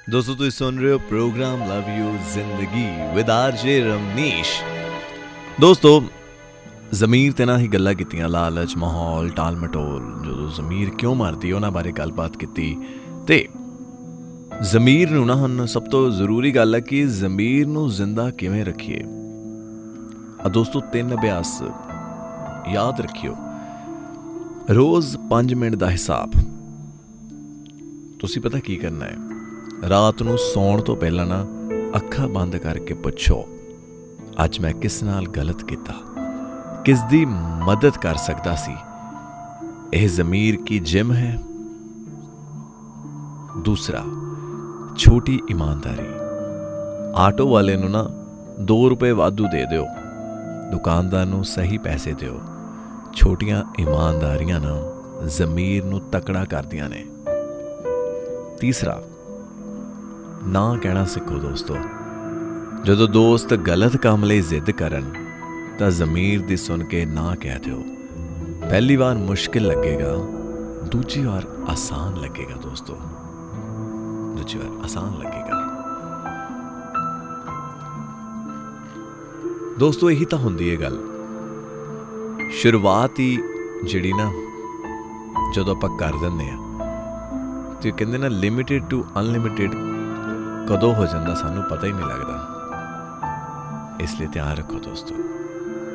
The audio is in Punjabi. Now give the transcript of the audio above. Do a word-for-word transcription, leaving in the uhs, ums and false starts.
दोस्तों तुसीं सुन रहे हो प्रोग्राम लव यू जिंदगी विद आरजे रमनीश। दोस्तों ਜ਼ਮੀਰ ਤੇ ਨਾ ਹੀ ਗੱਲਾਂ ਕੀਤੀਆਂ, ਲਾਲਚ, ਮਾਹੌਲ, ਟਾਲ ਮਟੋਲ, ਜਦੋਂ ਜ਼ਮੀਰ ਕਿਉਂ ਮਰਦੀ ਉਹਨਾਂ ਬਾਰੇ ਗੱਲਬਾਤ ਕੀਤੀ। ਤੇ ਜ਼ਮੀਰ ਨੂੰ ਨਾ ਹੁਣ ਸਭ ਤੋਂ ਜ਼ਰੂਰੀ ਗੱਲ ਹੈ ਕਿ ਜ਼ਮੀਰ ਨੂੰ ਜ਼ਿੰਦਾ ਕਿਵੇਂ ਰੱਖੀਏ। ਆ ਦੋਸਤੋ ਤਿੰਨ ਅਭਿਆਸ ਯਾਦ ਰੱਖਿਓ। ਰੋਜ਼ ਪੰਜ ਮਿੰਟ ਦਾ ਹਿਸਾਬ। ਤੁਸੀਂ ਪਤਾ ਕੀ ਕਰਨਾ ਹੈ, ਰਾਤ ਨੂੰ ਸੌਣ ਤੋਂ ਪਹਿਲਾਂ ਨਾ ਅੱਖਾਂ ਬੰਦ ਕਰਕੇ ਪੁੱਛੋ, ਅੱਜ ਮੈਂ ਕਿਸ ਨਾਲ ਗਲਤ ਕੀਤਾ, किस दी मदद कर सकता सी। यह ज़मीर की जिम है। दूसरा, छोटी ईमानदारी। आटो वाले नू ना दो रुपए वाधू दे दिओ, दुकानदार नू सही पैसे दिओ। छोटियां ईमानदारियां ना ज़मीर नू तकड़ा करदियां ने। तीसरा, ना कहना सिखो दोस्तों। जदों दोस्त गलत काम लई जिद करन ਤਾਂ ਜ਼ਮੀਰ ਦੀ ਸੁਣ ਕੇ ਨਾ ਕਹਿ ਦਿਓ। ਪਹਿਲੀ ਵਾਰ ਮੁਸ਼ਕਿਲ ਲੱਗੇਗਾ, ਦੂਜੀ ਵਾਰ ਆਸਾਨ ਲੱਗੇਗਾ ਦੋਸਤੋ, ਦੂਜੀ ਵਾਰ ਆਸਾਨ ਲੱਗੇਗਾ। ਦੋਸਤੋ ਇਹੀ ਤਾਂ ਹੁੰਦੀ ਹੈ ਗੱਲ। ਸ਼ੁਰੂਆਤ ਹੀ ਜਿਹੜੀ ਨਾ ਜਦੋਂ ਆਪਾਂ ਕਰ ਦਿੰਦੇ ਹਾਂ ਤੇ ਕਹਿੰਦੇ ਨਾ ਲਿਮਿਟਿਡ ਟੂ ਅਨਲਿਮਿਟਿਡ ਕਦੋਂ ਹੋ ਜਾਂਦਾ ਸਾਨੂੰ ਪਤਾ ਹੀ ਨਹੀਂ ਲੱਗਦਾ। ਇਸ ਲਈ ਧਿਆਨ ਰੱਖੋ ਦੋਸਤੋ।